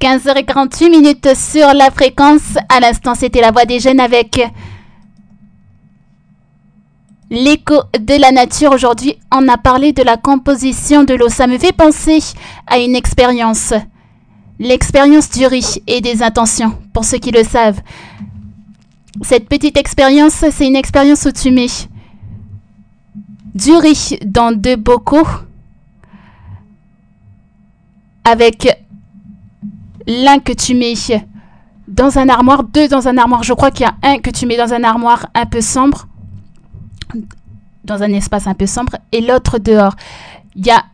15h48 sur la fréquence. À l'instant, c'était la voix des jeunes avec l'écho de la nature. Aujourd'hui, on a parlé de la composition de l'eau. Ça me fait penser à une expérience. L'expérience du riz et des intentions, pour ceux qui le savent. Cette petite expérience, c'est une expérience où tu mets du riz dans 2 bocaux avec l'un que tu mets dans un armoire, 2 dans un armoire. Je crois qu'il y a un que tu mets dans un armoire un peu sombre, dans un espace un peu sombre, et l'autre dehors. Il y a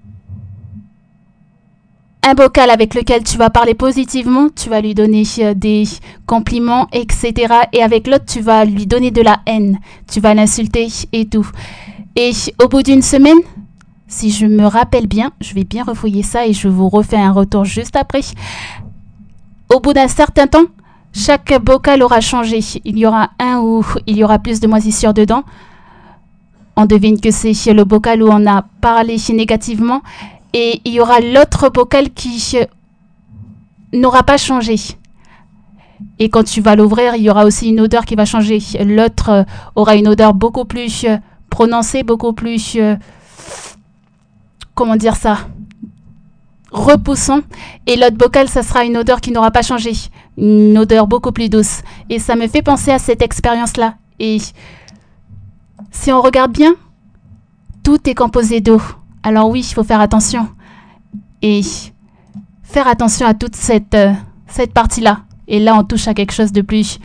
un bocal avec lequel tu vas parler positivement, tu vas lui donner des compliments, etc. Et avec l'autre, tu vas lui donner de la haine, tu vas l'insulter et tout. Et au bout d'une semaine, si je me rappelle bien, je vais bien refouiller ça et je vous refais un retour juste après. Au bout d'un certain temps, chaque bocal aura changé. Il y aura un où il y aura plus de moisissure dedans. On devine que c'est le bocal où on a parlé négativement. Et il y aura l'autre bocal qui n'aura pas changé. Et quand tu vas l'ouvrir, il y aura aussi une odeur qui va changer. L'autre aura une odeur beaucoup plus prononcée, beaucoup plus... comment dire ça, repoussant. Et l'autre bocal, ça sera une odeur qui n'aura pas changé. Une odeur beaucoup plus douce. Et ça me fait penser à cette expérience-là. Et si on regarde bien, tout est composé d'eau. Alors oui, il faut faire attention. Et faire attention à toute cette partie-là. Et là, on touche à quelque chose de plus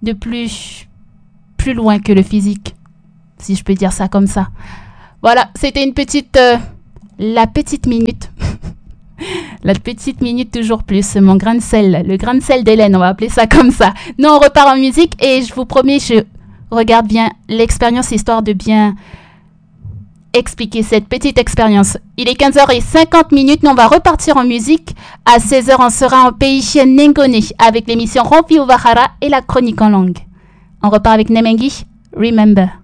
loin que le physique. Si je peux dire ça comme ça. Voilà, c'était une petite... la petite minute. La petite minute toujours plus. Mon grain de sel. Le grain de sel d'Hélène, on va appeler ça comme ça. Non, on repart en musique et je vous promets, je regarde bien l'expérience histoire de bien expliquer cette petite expérience. Il est 15h50, mais on va repartir en musique. À 16h, on sera en pays Nengone avec l'émission Rompi Uvahara et la chronique en langue. On repart avec Nemengi, Remember.